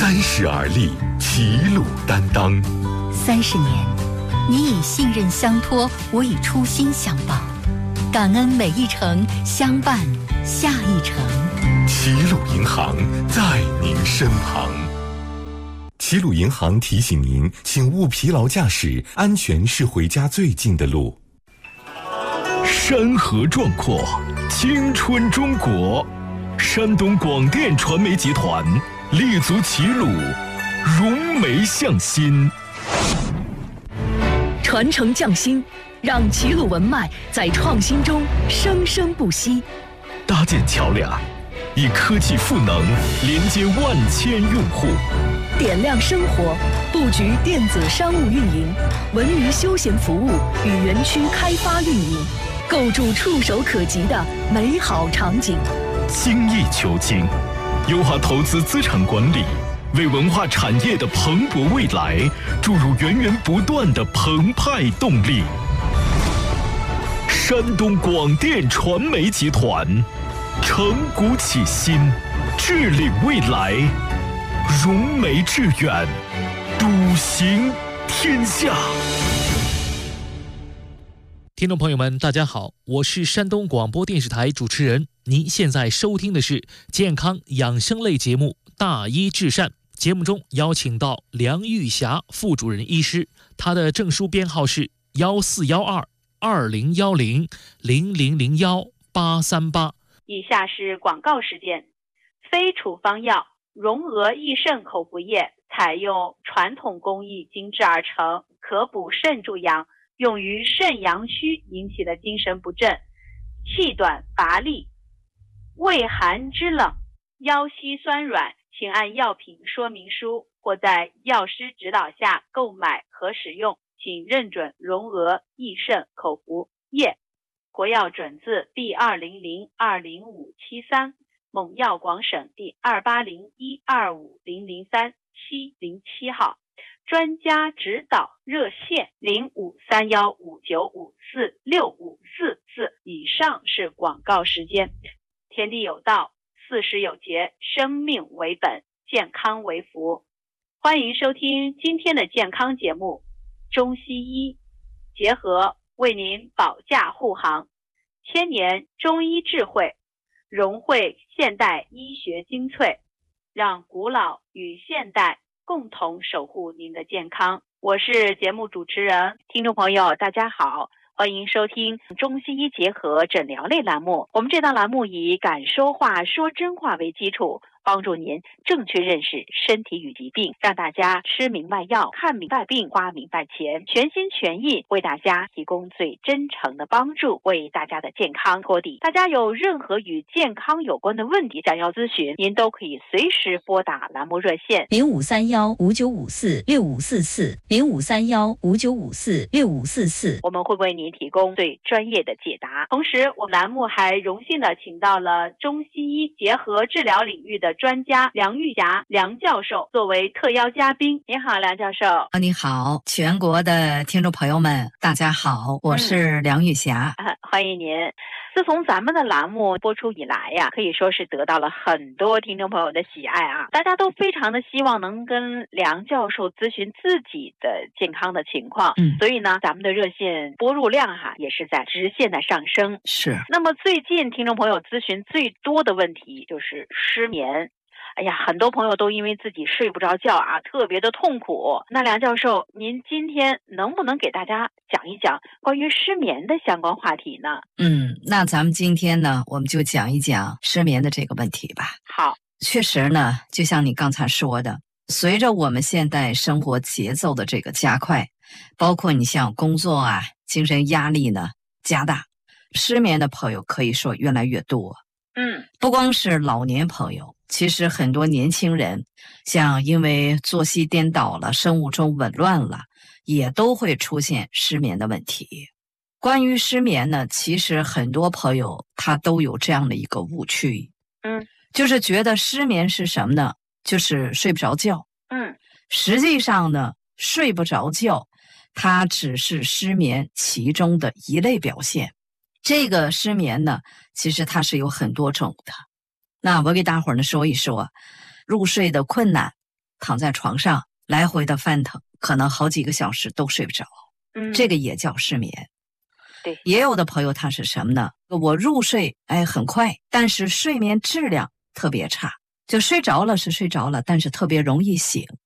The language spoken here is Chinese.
30而立，齐鲁担当。 30年，你以信任相托，我以初心相报，感恩每一程，相伴下一程。 齐鲁银行在您身旁。齐鲁银行提醒您，请勿疲劳驾驶，安全是回家最近的路。 山河壮阔，青春中国。山东广电传媒集团立足齐鲁，融媒向心， 传承匠心，让齐鲁文脉在创新中生生不息。 搭建桥梁，以科技赋能连接万千用户。 点亮生活，布局电子商务运营、文娱休闲服务与园区开发运营，构筑触手可及的美好场景。 精益求精，优化投资资产管理，为文化产业的蓬勃未来注入源源不断的澎湃动力。山东广电传媒集团，承古启新，致力未来，融媒致远，笃行天下。 听众朋友们，大家好，我是山东广播电视台主持人。您现在收听的是健康养生类节目《大医治善》。节目中邀请到梁玉霞副主任医师，她的证书编号是14122010001838。 以下是广告时间。非处方药荣俄益肾口服液采用传统工艺精制而成，可补肾助阳，用于肾阳虚引起的精神不振、气短乏力、畏寒肢冷、腰膝酸软，请按药品说明书或在药师指导下购买和使用，请认准荣俄益肾口服液。国药准字第200-20573，蒙药广省第280125003-707号。专家指导热线053159546544。以上是广告时间。天地有道，40有节，生命为本，健康为福。欢迎收听今天的健康节目，中西医结合为您保驾护航，千年中医智慧，融汇现代医学精粹，让古老与现代共同守护您的健康。我是节目主持人，听众朋友大家好，欢迎收听中西医结合诊疗类栏目。我们这档栏目以敢说话、说真话为基础，帮助您正确认识身体与疾病，让大家吃明白药、看明白病、花明白钱，全心全意为大家提供最真诚的帮助，为大家的健康托底。大家有任何与健康有关的问题想要咨询，您都可以随时拨打栏目热线 053159546544，053159546544， 我们会为您提供最专业的解答。同时，我们栏目还荣幸的请到了中西医结合治疗领域的专家梁玉霞梁教授作为特邀嘉宾。您好，梁教授。 你好，全国的听众朋友们大家好，我是梁玉霞。 欢迎您。自从咱们的栏目播出以来呀，可以说是得到了很多听众朋友的喜爱啊，大家都非常的希望能跟梁教授咨询自己的健康的情况。所以呢，咱们的热线拨入量也是在直线的上升。 是。 那么最近听众朋友咨询最多的问题就是失眠。哎呀，很多朋友都因为自己睡不着觉特别的痛苦。那梁教授，您今天能不能给大家讲一讲关于失眠的相关话题呢？ 那咱们今天呢，我们就讲一讲失眠的这个问题吧。 好， 确实呢，就像你刚才说的，随着我们现代生活节奏的这个加快，包括你像工作精神压力呢加大，失眠的朋友可以说越来越多。不光是老年朋友，其实很多年轻人，像因为作息颠倒了、生物钟紊乱了，也都会出现失眠的问题。关于失眠呢，其实很多朋友他都有这样的一个误区，就是觉得失眠是什么呢？就是睡不着觉。实际上呢，睡不着觉，它只是失眠其中的一类表现。这个失眠呢，其实它是有很多种的。那我给大伙儿呢说一说，入睡的困难， 躺在床上来回的翻腾，可能好几个小时都睡不着。这个也叫失眠。 对， 也有的朋友他是什么呢？我入睡很快，但是睡眠质量特别差，就睡着了是睡着了，但是特别容易醒。